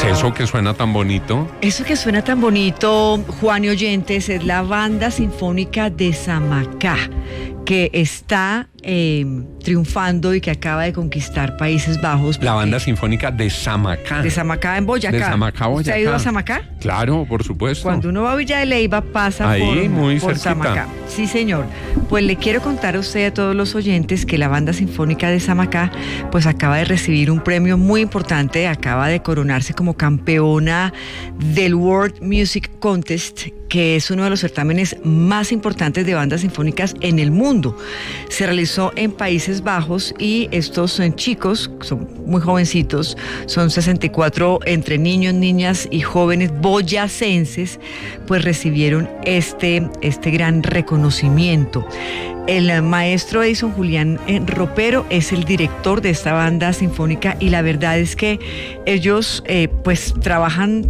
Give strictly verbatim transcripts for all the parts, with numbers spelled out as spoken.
Eso que suena tan bonito. Eso que suena tan bonito, Juan y oyentes, es la Banda Sinfónica de Samacá, que está eh, triunfando y que acaba de conquistar Países Bajos. La Banda Sinfónica de Samacá. De Samacá en Boyacá. De Samacá, Boyacá. ¿Usted ha ido a Samacá? Claro, por supuesto. Cuando uno va a Villa de Leyva pasa ahí, por, muy por Samacá. Sí, señor. Pues le quiero contar a usted y a todos los oyentes que la Banda Sinfónica de Samacá pues acaba de recibir un premio muy importante, acaba de coronarse como campeona del World Music Contest, que es uno de los certámenes más importantes de bandas sinfónicas en el mundo. Se realizó en Países Bajos y estos son chicos, son muy jovencitos, son sesenta y cuatro entre niños, niñas y jóvenes boyacenses, pues recibieron este, este gran reconocimiento. El maestro Edison Julián Ropero es el director de esta banda sinfónica y la verdad es que ellos eh, pues trabajan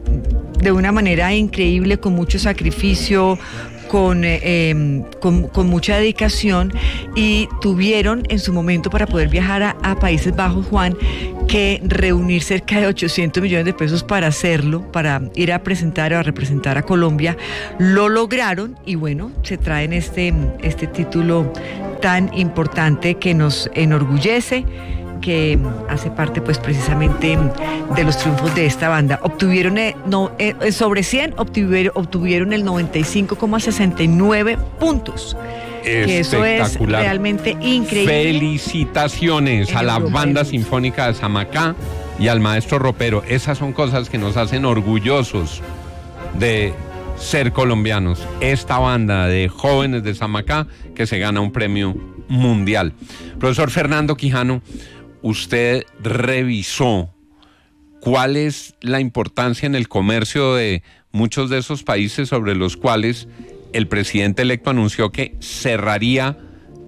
de una manera increíble, con mucho sacrificio, con, eh, con, con mucha dedicación, y tuvieron en su momento, para poder viajar a, a Países Bajos, Juan, que reunir cerca de ochocientos millones de pesos para hacerlo, para ir a presentar o a representar a Colombia. Lo lograron y bueno, se traen este, este título tan importante que nos enorgullece, que hace parte pues precisamente de los triunfos de esta banda. Obtuvieron eh, no, eh, sobre cien, obtuvieron, obtuvieron el noventa y cinco coma sesenta y nueve puntos. Que eso es realmente increíble. Felicitaciones a la Banda Sinfónica de Samacá y al maestro Ropero. Esas son cosas que nos hacen orgullosos de ser colombianos. Esta banda de jóvenes de Samacá que se gana un premio mundial. Profesor Fernando Quijano, usted revisó cuál es la importancia en el comercio de muchos de esos países sobre los cuales el presidente electo anunció que cerraría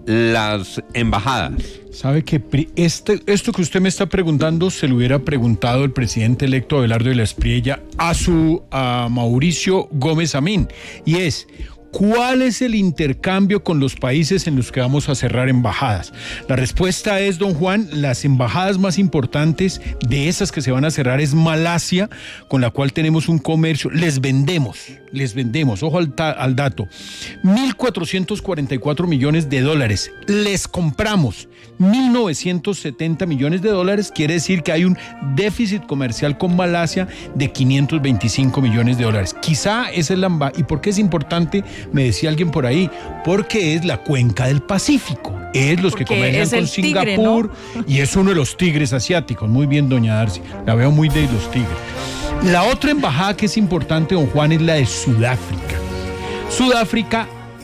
las embajadas. Sabe que este, esto que usted me está preguntando se lo hubiera preguntado el presidente electo Abelardo de la Espriella a su a Mauricio Gómez Amín, y es: ¿cuál es el intercambio con los países en los que vamos a cerrar embajadas? La respuesta es, don Juan, las embajadas más importantes de esas que se van a cerrar es Malasia, con la cual tenemos un comercio. Les vendemos, les vendemos, ojo al, ta, al dato, mil cuatrocientos cuarenta y cuatro millones de dólares. Les compramos mil novecientos setenta millones de dólares. Quiere decir que hay un déficit comercial con Malasia de quinientos veinticinco millones de dólares. Quizá esa es la embajada. ¿Y por qué es importante? Me decía alguien por ahí, porque es la cuenca del Pacífico, es los porque que comercian con Singapur, tigre, ¿no? Y es uno de los tigres asiáticos. Muy bien, doña Darcy, la veo muy de los tigres. La otra embajada que es importante, don Juan, es la de Sudáfrica. Sudáfrica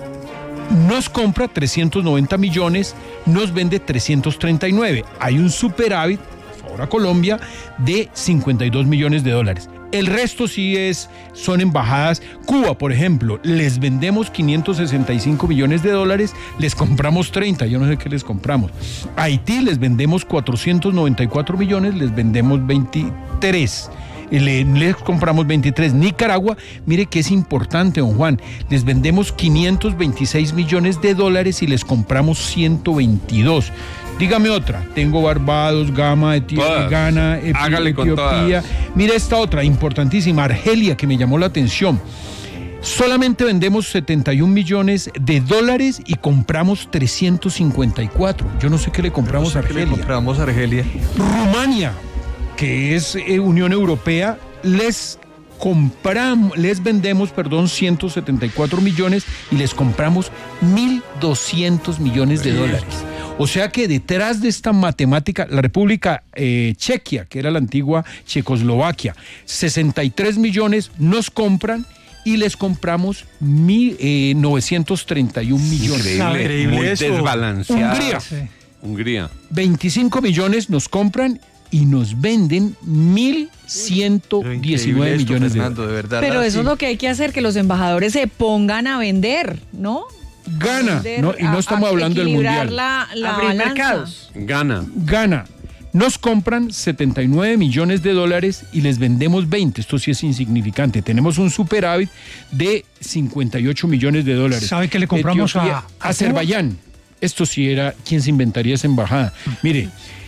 nos compra trescientos noventa millones, nos vende trescientos treinta y nueve. Hay un superávit, por favor, a Colombia, de cincuenta y dos millones de dólares. El resto sí es, son embajadas. Cuba, por ejemplo, les vendemos quinientos sesenta y cinco millones de dólares, les compramos treinta, yo no sé qué les compramos. Haití les vendemos cuatrocientos noventa y cuatro millones, les vendemos veintitrés. Le, les compramos veintitrés. Nicaragua, mire que es importante, don Juan, les vendemos quinientos veintiséis millones de dólares y les compramos ciento veintidós. Dígame otra. Tengo Barbados, Gama, Etiopía, Ghana, Epi- Etiopía. Mira esta otra, importantísima, Argelia, que me llamó la atención. Solamente vendemos setenta y un millones de dólares y compramos trescientos cincuenta y cuatro. Yo no sé qué le compramos a Argelia. Le compramos a Argelia. Rumania, que es eh, Unión Europea, les compramos, les vendemos, perdón, ciento setenta y cuatro millones y les compramos mil doscientos millones de dólares. O sea que detrás de esta matemática, la República eh, Chequia, que era la antigua Checoslovaquia, sesenta y tres millones nos compran y les compramos mil, eh, novecientos treinta y un millones. Increíble, increíble, muy eso. Desbalanceada. Hungría. Sí. Hungría. veinticinco millones nos compran y nos venden mil ciento diecinueve esto, millones Fernando, de, de verdad. Pero eso sí. Es lo que hay que hacer, que los embajadores se pongan a vender, ¿no? Gana, no, y no estamos a, hablando del mundial. La, la abrir mercados. Gana. Gana. Nos compran setenta y nueve millones de dólares y les vendemos veinte. Esto sí es insignificante. Tenemos un superávit de cincuenta y ocho millones de dólares. ¿Sabe que le compramos Etiopía, a, a Azerbaiyán? Esto sí era, ¿quién se inventaría esa embajada? Mire,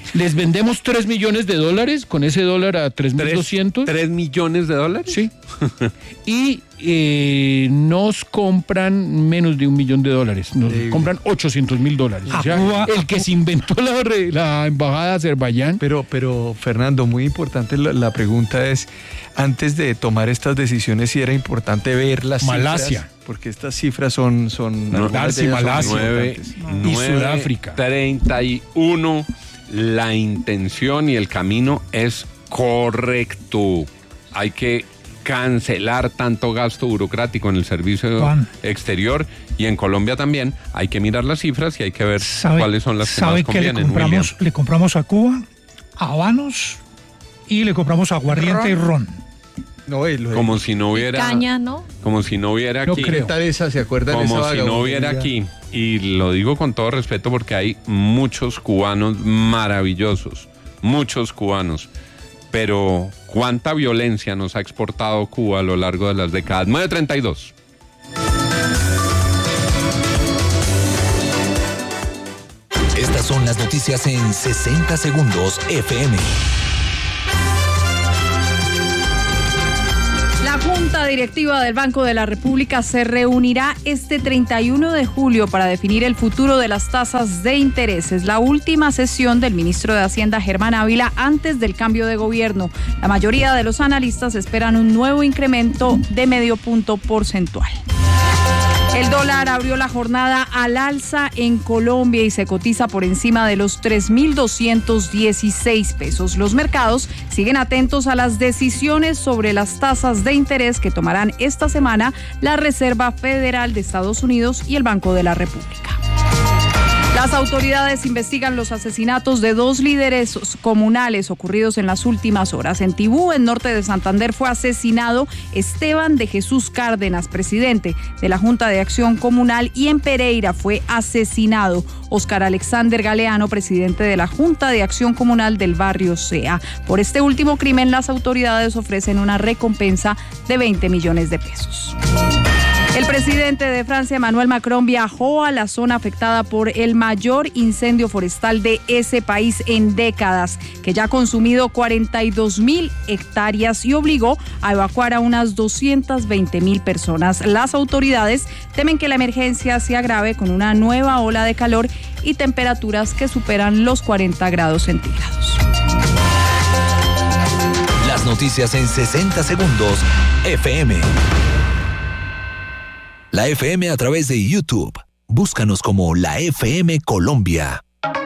Les vendemos tres millones de dólares, con ese dólar a tres mil doscientos. ¿Tres millones de dólares? Sí. Y eh, nos compran menos de un millón de dólares. Nos sí. compran ochocientos mil dólares. O sea, Cuba, el que se inventó la, la embajada de Azerbaiyán. Pero, pero, Fernando, muy importante la, la pregunta es, antes de tomar estas decisiones, sí era importante ver las Malasia. Cifras, porque estas cifras son... son no, Darcy, Malasia. nueve, y Sudáfrica. treinta y uno. La intención y el camino es correcto. Hay que cancelar tanto gasto burocrático en el servicio Juan. exterior, y en Colombia también hay que mirar las cifras y hay que ver ¿Sabe, cuáles son las que más convienen. Le compramos, le compramos a Cuba habanos y le compramos aguardiente y ron. No, lo como si no hubiera caña, ¿no? Como si no hubiera aquí. No creo. Esa, ¿se acuerdan como esa si no hubiera aquí. Y lo digo con todo respeto porque hay muchos cubanos maravillosos, muchos cubanos. Pero cuánta violencia nos ha exportado Cuba a lo largo de las décadas. nueve treinta y dos. Estas son las noticias en sesenta segundos F M. La Junta Directiva del Banco de la República se reunirá este treinta y uno de julio para definir el futuro de las tasas de interés. Es la última sesión del ministro de Hacienda, Germán Ávila, antes del cambio de gobierno. La mayoría de los analistas esperan un nuevo incremento de medio punto porcentual. El dólar abrió la jornada al alza en Colombia y se cotiza por encima de los tres mil doscientos dieciséis pesos. Los mercados siguen atentos a las decisiones sobre las tasas de interés que tomarán esta semana la Reserva Federal de Estados Unidos y el Banco de la República. Las autoridades investigan los asesinatos de dos líderes comunales ocurridos en las últimas horas. En Tibú, en norte de Santander, fue asesinado Esteban de Jesús Cárdenas, presidente de la Junta de Acción Comunal, y en Pereira fue asesinado Óscar Alexander Galeano, presidente de la Junta de Acción Comunal del barrio Sea. Por este último crimen, las autoridades ofrecen una recompensa de veinte millones de pesos. El presidente de Francia, Emmanuel Macron, viajó a la zona afectada por el mayor incendio forestal de ese país en décadas, que ya ha consumido cuarenta y dos mil hectáreas y obligó a evacuar a unas doscientas veinte mil personas. Las autoridades temen que la emergencia se agrave con una nueva ola de calor y temperaturas que superan los cuarenta grados centígrados. Las noticias en sesenta segundos F M. La F M a través de YouTube. Búscanos como la F M Colombia.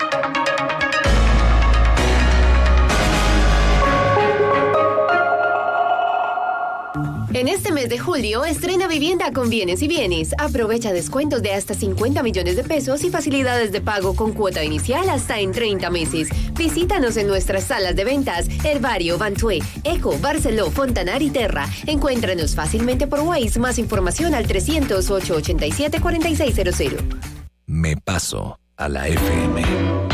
En este mes de julio, estrena vivienda con Bienes y Bienes. Aprovecha descuentos de hasta cincuenta millones de pesos y facilidades de pago con cuota inicial hasta en treinta meses. Visítanos en nuestras salas de ventas, Herbario, Bantué, Eco, Barceló, Fontanar y Terra. Encuéntranos fácilmente por Waze. Más información al trescientos ocho, ochenta y siete, cuarenta y seis cero cero. Me paso a la F M.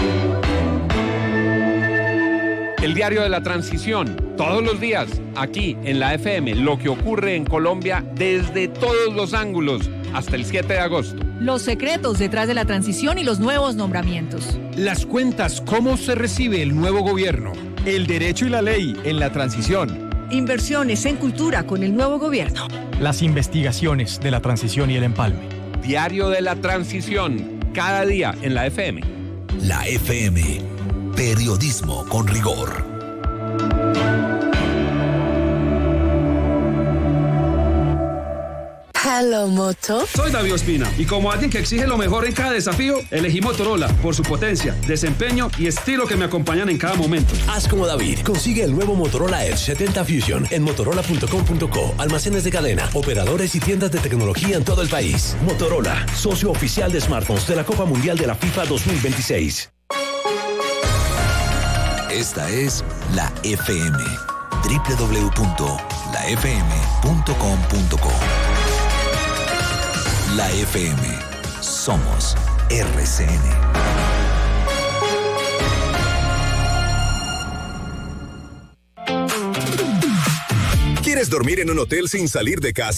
El diario de la transición, todos los días, aquí en la F M, lo que ocurre en Colombia desde todos los ángulos, hasta el siete de agosto. Los secretos detrás de la transición y los nuevos nombramientos. Las cuentas, cómo se recibe el nuevo gobierno. El derecho y la ley en la transición. Inversiones en cultura con el nuevo gobierno. Las investigaciones de la transición y el empalme. Diario de la transición, cada día en la F M. La F M. Periodismo con rigor. Hello, Moto. Soy David Ospina y como alguien que exige lo mejor en cada desafío, elegí Motorola por su potencia, desempeño y estilo que me acompañan en cada momento. Haz como David. Consigue el nuevo Motorola Edge setenta Fusion en motorola punto com punto co. Almacenes de cadena, operadores y tiendas de tecnología en todo el país. Motorola, socio oficial de smartphones de la Copa Mundial de la FIFA dos mil veintiséis. Esta es la F M. doble u doble u doble u punto la f m punto com punto co. La F M. Somos R C N. ¿Quieres dormir en un hotel sin salir de casa?